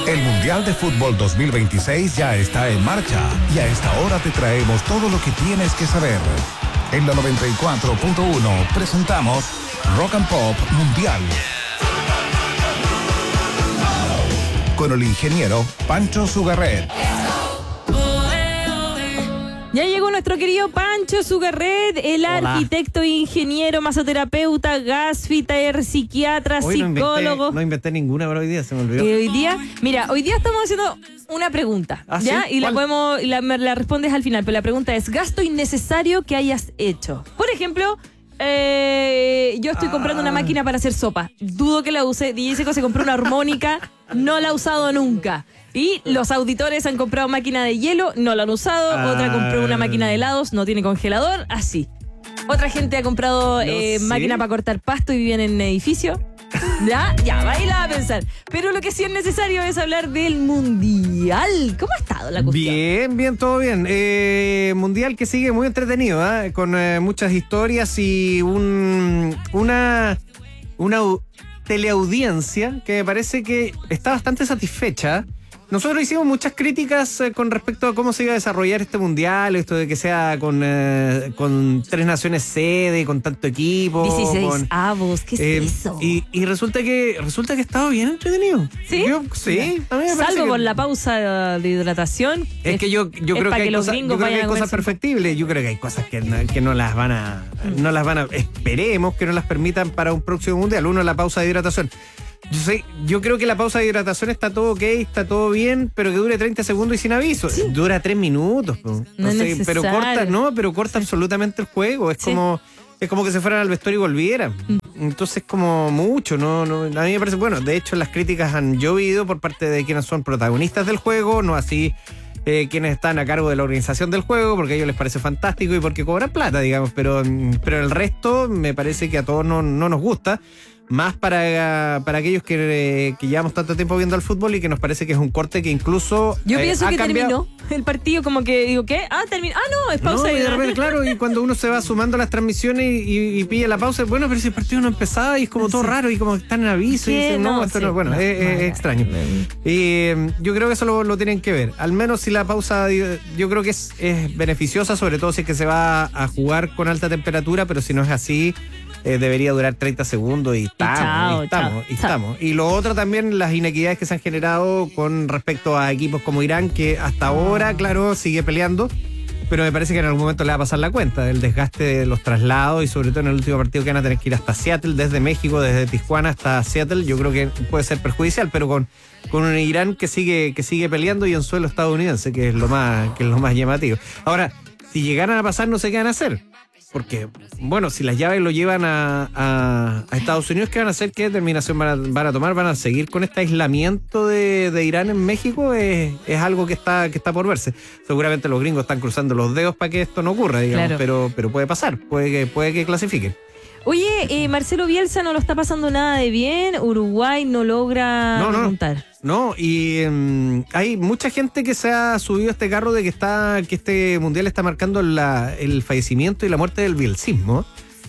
El Mundial de Fútbol 2026 ya está en marcha y a esta hora te traemos todo lo que tienes que saber. En la 94.1 presentamos Rock and Pop Mundial con el ingeniero Pancho Sugarret. Ya llegó nuestro querido Pancho Sugarret, el arquitecto, ingeniero, masoterapeuta, gasfitter, psiquiatra, hoy psicólogo. No inventé ninguna, pero hoy día se me olvidó. Hoy día estamos haciendo una pregunta, ¿ya? ¿Sí? Y la respondes al final, pero la pregunta es, gasto innecesario que hayas hecho. Por ejemplo, yo estoy comprando una máquina para hacer sopa. Dudo que la use. DJ Seco se compró una armónica, no la ha usado nunca. Y los auditores han comprado máquina de hielo, no la han usado. Otra compró una máquina de helados, no tiene congelador, así. Otra gente ha comprado máquina para cortar pasto y viven en edificio. Ya, va y la va a pensar. Pero lo que sí es necesario es hablar del Mundial. ¿Cómo ha estado la cuestión? Bien, todo bien. Mundial que sigue muy entretenido, con muchas historias y una teleaudiencia que me parece que está bastante satisfecha. Nosotros hicimos muchas críticas con respecto a cómo se iba a desarrollar este mundial, esto de que sea con 3 naciones sede, con tanto equipo. 16 avos, ¿qué es eso? Y resulta que ha estado bien entretenido. ¿Sí? Sí, a mí me parece. Salvo por la pausa de hidratación. Es que yo creo que hay cosas perfectibles. Yo creo que hay cosas que no las van a. Esperemos que no las permitan para un próximo mundial. Uno, la pausa de hidratación. Yo creo que la pausa de hidratación está todo ok, está todo bien, pero que dure 30 segundos y sin aviso. Sí. Dura 3 minutos. No es pero corta absolutamente el juego. Es como que se fueran al vestuario y volvieran. Entonces como mucho, no, a mí me parece, bueno, de hecho las críticas han llovido por parte de quienes son protagonistas del juego, no así quienes están a cargo de la organización del juego, porque a ellos les parece fantástico y porque cobran plata, digamos, pero el resto me parece que a todos no nos gusta. Más para aquellos que llevamos tanto tiempo viendo al fútbol y que nos parece que es un corte que incluso yo pienso que cambiado. Terminó el partido, como que digo, ¿qué? Terminó. No, es pausa. No, y de repente, claro, y cuando uno se va sumando las transmisiones y pilla la pausa, bueno, pero si el partido no empezaba y es como todo raro y como que están en aviso y dicen, es extraño. Y yo creo que eso lo tienen que ver. Al menos si la pausa, yo creo que es beneficiosa, sobre todo si es que se va a jugar con alta temperatura, pero si no es así, debería durar 30 segundos y estamos. Y lo otro también, las inequidades que se han generado con respecto a equipos como Irán, que hasta ahora, claro, sigue peleando, pero me parece que en algún momento le va a pasar la cuenta, el desgaste de los traslados y sobre todo en el último partido que van a tener que ir hasta Seattle, desde México, desde Tijuana hasta Seattle, yo creo que puede ser perjudicial, pero con un Irán que sigue peleando y en suelo estadounidense, que es lo más llamativo. Ahora, si llegaran a pasar, no sé qué van a hacer. Porque, bueno, si las llaves lo llevan a Estados Unidos, ¿qué van a hacer? ¿Qué determinación van a tomar? ¿Van a seguir con este aislamiento de Irán en México? Es algo que está por verse. Seguramente los gringos están cruzando los dedos para que esto no ocurra, digamos, claro. Pero puede pasar, puede que clasifiquen. Oye, Marcelo Bielsa no lo está pasando nada de bien, Uruguay no logra remontar. No, y hay mucha gente que se ha subido a este carro de que este mundial está marcando el fallecimiento y la muerte del bielsismo.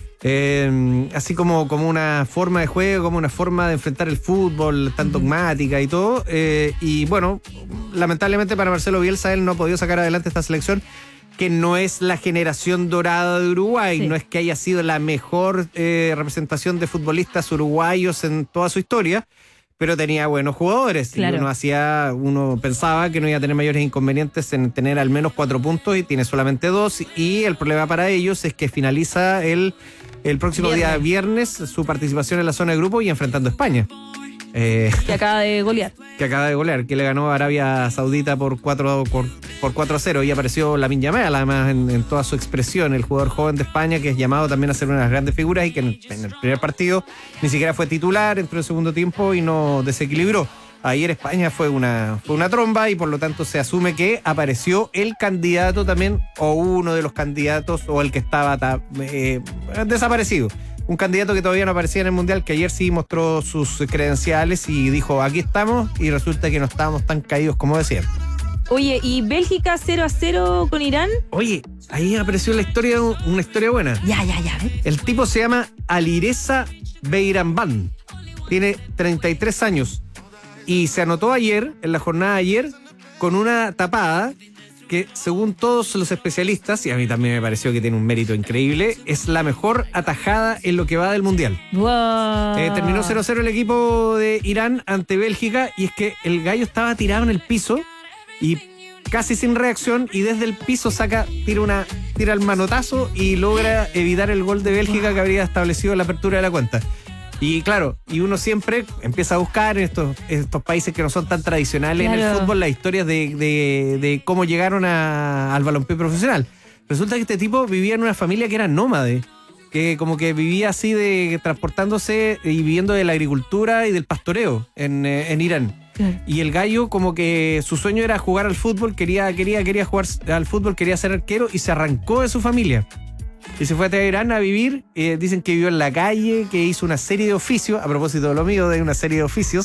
Así como una forma de juego, como una forma de enfrentar el fútbol tan dogmática y todo. Y bueno, lamentablemente para Marcelo Bielsa, él no ha podido sacar adelante esta selección, que no es la generación dorada de Uruguay, no es que haya sido la mejor representación de futbolistas uruguayos en toda su historia, pero tenía buenos jugadores. Claro. Y uno pensaba que no iba a tener mayores inconvenientes en tener al menos 4 puntos y tiene solamente 2, y el problema para ellos es que finaliza el próximo día viernes su participación en la zona de grupo y enfrentando a España. Que acaba de golear, que le ganó a Arabia Saudita por 4-0 y apareció Lamine Yamal, además en toda su expresión, el jugador joven de España que es llamado también a ser una de las grandes figuras y que en el primer partido ni siquiera fue titular, entró en el segundo tiempo y no desequilibró. Ayer España fue una tromba y por lo tanto se asume que apareció el candidato también, o uno de los candidatos, o el que estaba desaparecido. Un candidato que todavía no aparecía en el Mundial, que ayer sí mostró sus credenciales y dijo, aquí estamos, y resulta que no estábamos tan caídos como decían. Oye, ¿y Bélgica 0-0 con Irán? Oye, ahí apareció una historia buena. Ya. El tipo se llama Alireza Beiramban. Tiene 33 años. y se anotó ayer, en la jornada de ayer, con una tapada que según todos los especialistas, y a mí también me pareció que tiene un mérito increíble, es la mejor atajada en lo que va del Mundial. Wow. Terminó 0-0 el equipo de Irán ante Bélgica, y es que el gallo estaba tirado en el piso y casi sin reacción, y desde el piso tira el manotazo y logra evitar el gol de Bélgica que habría establecido la apertura de la cuenta. Y claro, y uno siempre empieza a buscar en estos países que no son tan tradicionales en el fútbol las historias de cómo llegaron al balompié profesional. Resulta que este tipo vivía en una familia que era nómade, que como que vivía así transportándose y viviendo de la agricultura y del pastoreo en Irán. Y el gallo como que su sueño era jugar al fútbol, quería jugar al fútbol, quería ser arquero y se arrancó de su familia. Y se fue a Teherán a vivir. Dicen que vivió en la calle, que hizo una serie de oficios, a propósito de lo mío, de una serie de oficios.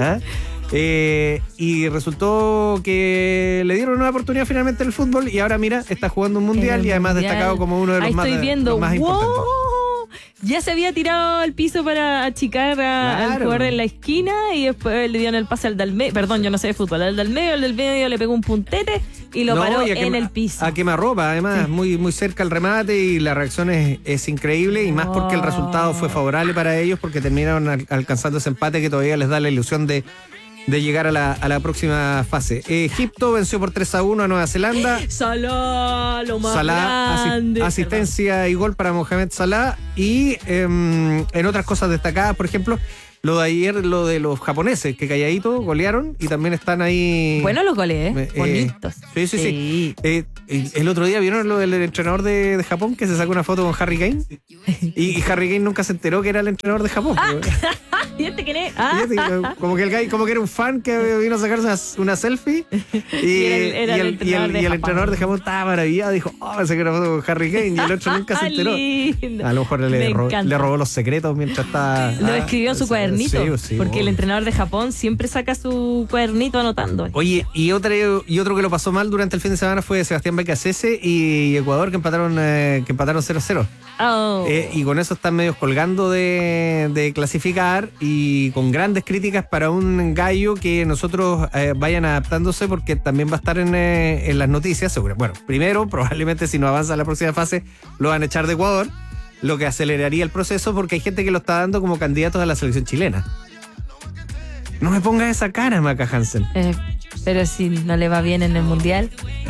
Y resultó que le dieron una oportunidad finalmente en el fútbol, y ahora mira, está jugando un mundial y además destacado como uno de los más importantes. Ya se había tirado al piso para achicar al jugador en la esquina, y después le dieron el pase al del medio. Perdón, yo no sé de fútbol. Al del medio le pegó un puntete y lo paró en el piso. A quemarropa, además, muy, muy cerca al remate, y la reacción es increíble, y más porque el resultado fue favorable para ellos, porque terminaron alcanzando ese empate que todavía les da la ilusión de llegar a la próxima fase. Egipto venció por 3-1 a Nueva Zelanda. Salah, lo más grande. Asistencia y gol para Mohamed Salah. Y en otras cosas destacadas, por ejemplo, lo de ayer, lo de los japoneses, que calladito golearon y también están ahí. Bueno, los goles, bonitos. Sí. El otro día vieron lo del entrenador de Japón, que se sacó una foto con Harry Kane. Y Harry Kane nunca se enteró que era el entrenador de Japón. ¿Y este quién es? Como que el guy, como que era un fan que vino a sacarse una selfie. Y el entrenador de Japón estaba maravillado. Dijo, me saqué una foto con Harry Kane. Y el otro nunca se enteró. Lindo. A lo mejor le robó los secretos mientras estaba. Lo escribió en su cuadernito. Sí, porque el entrenador de Japón siempre saca su cuadernito anotando. Oye, y otro que lo pasó mal durante el fin de semana fue Sebastián Becasese y Ecuador, que empataron 0-0. Y con eso están medios colgando de clasificar, y con grandes críticas para un gallo que nosotros vayan adaptándose, porque también va a estar en las noticias, seguro. Bueno, primero, probablemente si no avanza a la próxima fase, lo van a echar de Ecuador, lo que aceleraría el proceso, porque hay gente que lo está dando como candidatos a la selección chilena. No me pongas esa cara, Maca Hansen. Pero si no le va bien en el Mundial.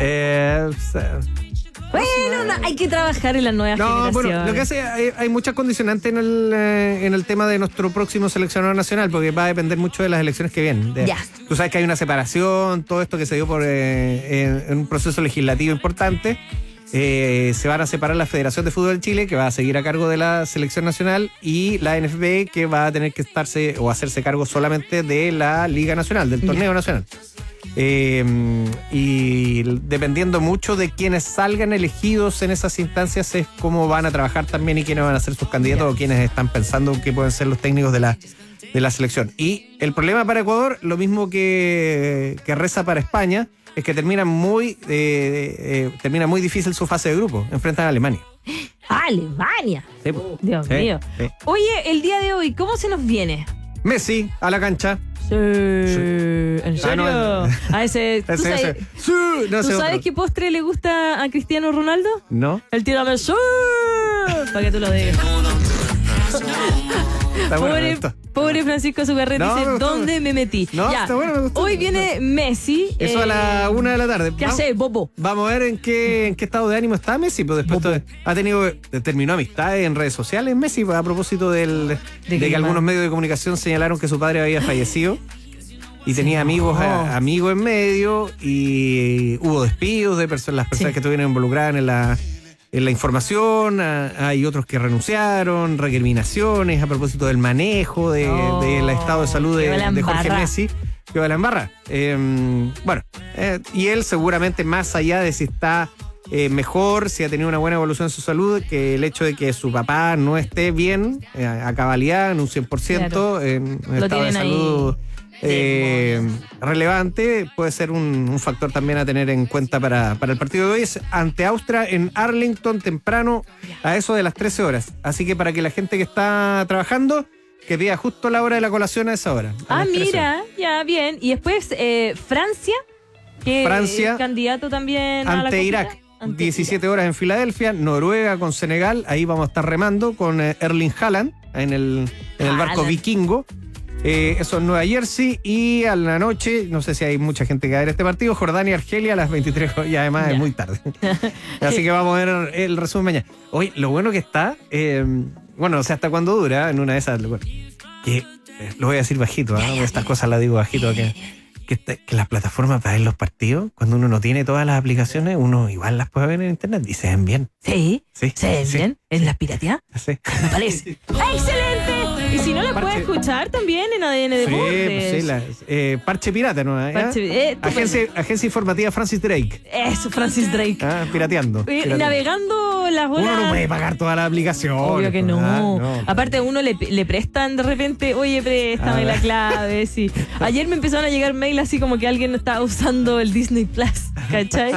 Bueno, hay que trabajar en las nuevas generaciones. Bueno, lo que hace, hay muchas condicionantes en el tema de nuestro próximo seleccionador nacional, porque va a depender mucho de las elecciones que vienen. Tú sabes que hay una separación, todo esto que se dio por en un proceso legislativo importante. Se van a separar la Federación de Fútbol de Chile, que va a seguir a cargo de la selección nacional, y la NFP, que va a tener que hacerse cargo solamente de la Liga Nacional, del torneo nacional. Y dependiendo mucho de quienes salgan elegidos en esas instancias, es cómo van a trabajar también y quiénes van a ser sus candidatos o quienes están pensando que pueden ser los técnicos de la selección. Y el problema para Ecuador, lo mismo que reza para España, es que termina muy difícil su fase de grupo. Enfrentan a Alemania. ¡Alemania! Sí, Dios mío. Sí. Oye, el día de hoy, ¿cómo se nos viene? Messi a la cancha. Sí. ¿En serio? ¿Tú sabes qué postre le gusta a Cristiano Ronaldo? No. El tiramisú. Para que tú lo digas. Pobre Francisco Zugarret dice, ¿dónde me metí? Ya. Está bueno, me gustó. Hoy viene Messi. Eso a la 1 de la tarde. ¿Qué hace, Bobo? Vamos a ver en qué estado de ánimo está Messi. Pues después terminó amistades en redes sociales Messi, pues, a propósito de que algunos medios de comunicación señalaron que su padre había fallecido. Y tenía amigos en medio, y hubo despidos de las personas que estuvieron involucradas en la información. Hay otros que renunciaron, recriminaciones a propósito del manejo del estado de salud de Jorge Messi, que va a la embarra. Y él seguramente, más allá de si está mejor, si ha tenido una buena evolución en su salud, que el hecho de que su papá no esté bien, a cabalidad, en un 100%, en un estado de salud relevante, puede ser un factor también a tener en cuenta para el partido de hoy. Es ante Austria en Arlington, temprano, a eso de las 13 horas. Así que para que la gente que está trabajando que pida justo la hora de la colación a esa hora. Mira, ya, bien. Y después Francia, que Francia, es candidato también a la ante Irak. 17 horas en Filadelfia, Noruega con Senegal, ahí vamos a estar remando con Erling Haaland en el barco vikingo. Eso en Nueva Jersey, y a la noche, no sé si hay mucha gente que va a ver este partido, Jordania-Argelia a las 23 y además es muy tarde. Así que vamos a ver el resumen mañana. Oye, lo bueno que está, bueno, o sea, hasta cuándo dura, en una de esas, bueno, que lo voy a decir bajito, estas cosas las digo bajito, que las plataformas para ver los partidos, cuando uno no tiene todas las aplicaciones, uno igual las puede ver en internet y se ven bien. Sí, se ven bien. ¿En las pirateadas? Sí. Me parece. ¡Excelente! Y si no, la puedes escuchar también en ADN Deportes. Sí, Parche Pirata, ¿no? Agencia Informativa Francis Drake. Eso, Francis Drake. Pirateando. Navegando las horas. Uno no puede pagar toda la aplicación. Obvio que no. Aparte, a uno le prestan de repente, oye, préstame la clave. Sí. Ayer me empezaron a llegar mail así como que alguien estaba usando el Disney Plus, ¿cachai?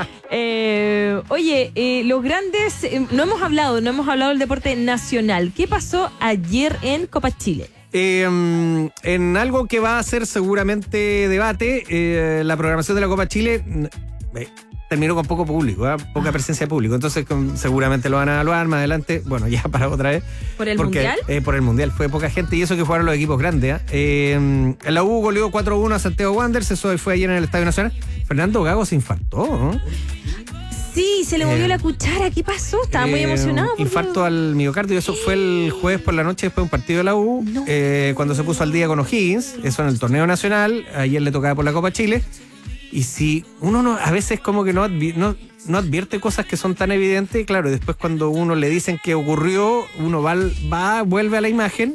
Oye, los grandes, no hemos hablado del deporte nacional. ¿Qué pasó ayer en Copa Chile? En algo que va a ser seguramente debate, la programación de la Copa Chile terminó con poco público, poca presencia de público, entonces seguramente lo van a evaluar más adelante, bueno, ya para otra vez. ¿Por el Mundial? Por el Mundial, fue poca gente y eso que jugaron los equipos grandes. La U goleó 4-1 a Santiago Wanderers, eso fue ayer en el Estadio Nacional. Fernando Gago se infartó, ¿no? Sí, se le movió la cuchara. ¿Qué pasó? Estaba muy emocionado. Infarto al miocardio. Eso fue el jueves por la noche después de un partido de la U. No. Cuando se puso al día con O'Higgins. Eso en el torneo nacional. Ayer le tocaba por la Copa Chile. Y si uno a veces como que no advierte cosas que son tan evidentes, claro, después cuando uno le dicen que ocurrió, uno vuelve a la imagen